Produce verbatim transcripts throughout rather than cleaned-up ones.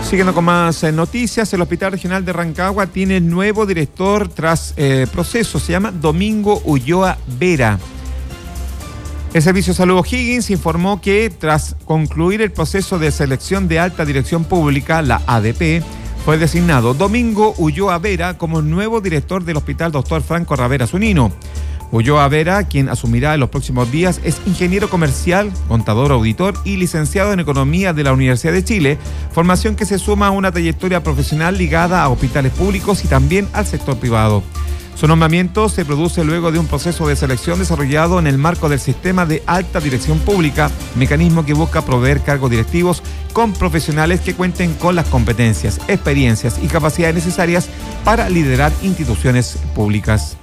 Siguiendo con más eh, noticias, el Hospital Regional de Rancagua tiene nuevo director tras eh, proceso, se llama Domingo Ulloa Vera. El Servicio de Salud O'Higgins informó que tras concluir el proceso de selección de alta dirección pública, la A D P, fue designado Domingo Ulloa Vera como nuevo director del Hospital Doctor Franco Ravera Zunino. Ulloa Vera, quien asumirá en los próximos días, es ingeniero comercial, contador, auditor y licenciado en Economía de la Universidad de Chile, formación que se suma a una trayectoria profesional ligada a hospitales públicos y también al sector privado. Su nombramiento se produce luego de un proceso de selección desarrollado en el marco del Sistema de Alta Dirección Pública, mecanismo que busca proveer cargos directivos con profesionales que cuenten con las competencias, experiencias y capacidades necesarias para liderar instituciones públicas.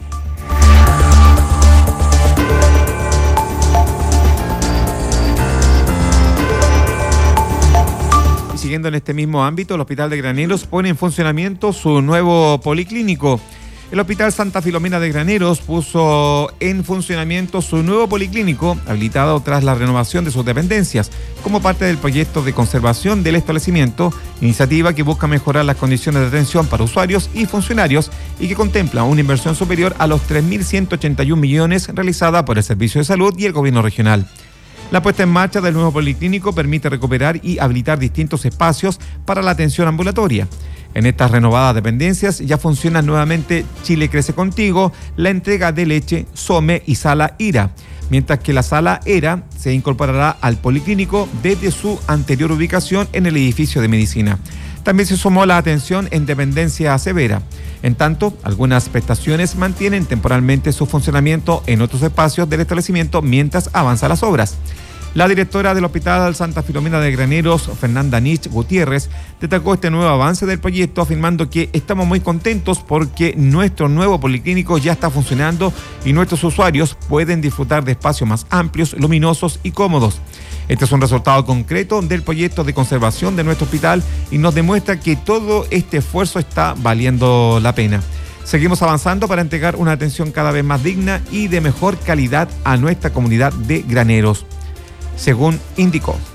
Siguiendo en este mismo ámbito, el Hospital de Graneros pone en funcionamiento su nuevo policlínico. El Hospital Santa Filomena de Graneros puso en funcionamiento su nuevo policlínico, habilitado tras la renovación de sus dependencias, como parte del proyecto de conservación del establecimiento, iniciativa que busca mejorar las condiciones de atención para usuarios y funcionarios y que contempla una inversión superior a los tres mil ciento ochenta y un millones realizada por el Servicio de Salud y el Gobierno Regional. La puesta en marcha del nuevo policlínico permite recuperar y habilitar distintos espacios para la atención ambulatoria. En estas renovadas dependencias ya funcionan nuevamente Chile Crece Contigo, la entrega de leche, SOME y Sala IRA, mientras que la Sala ERA se incorporará al policlínico desde su anterior ubicación en el edificio de medicina. También se sumó la atención en dependencia severa. En tanto, algunas prestaciones mantienen temporalmente su funcionamiento en otros espacios del establecimiento mientras avanzan las obras. La directora del Hospital Santa Filomena de Graneros, Fernanda Nich Gutiérrez, destacó este nuevo avance del proyecto, afirmando que estamos muy contentos porque nuestro nuevo policlínico ya está funcionando y nuestros usuarios pueden disfrutar de espacios más amplios, luminosos y cómodos. Este es un resultado concreto del proyecto de conservación de nuestro hospital y nos demuestra que todo este esfuerzo está valiendo la pena. Seguimos avanzando para entregar una atención cada vez más digna y de mejor calidad a nuestra comunidad de graneros, según indicó.